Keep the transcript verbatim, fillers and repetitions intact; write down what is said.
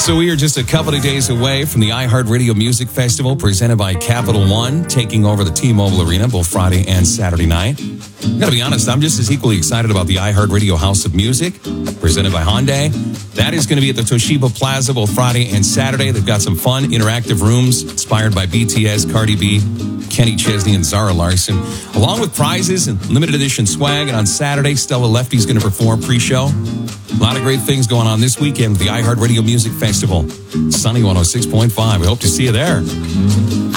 So we are just a couple of days away from the iHeartRadio Music Festival presented by Capital One, taking over the T-Mobile Arena both Friday and Saturday night. I gotta be honest, I'm just as equally excited about the iHeartRadio House of Music presented by Hyundai. That is going to be at the Toshiba Plaza both Friday and Saturday. They've got some fun interactive rooms inspired by B T S, Cardi B, Kenny Chesney, and Zara Larson, along with prizes and limited edition swag. And on Saturday, Stella Lefty's going to perform pre-show. A lot of great things going on this weekend with the iHeartRadio Music Festival. Sunny one oh six point five. We hope to see you there.